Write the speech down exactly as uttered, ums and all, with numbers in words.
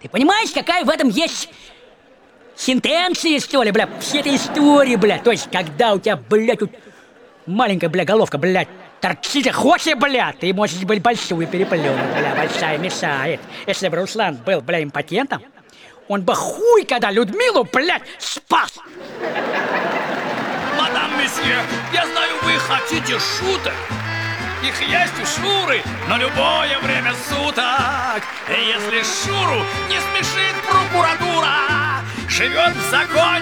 Ты понимаешь, какая в этом есть сентенция, что ли, бля, все этой истории, бля. То есть, когда у тебя, бля, тут маленькая, бля, головка, бля, торчит, хочешь, бля, ты можешь быть большую переплюнуть, бля, большая мешает. Если бы Руслан был, бля, импотентом, он бы хуй, когда Людмилу, блядь, спас. Мадам месье, я знаю, вы хотите шуток. Их есть у Шуры на любое время суток. И если Шуру не смешит прокуратура, живет в законе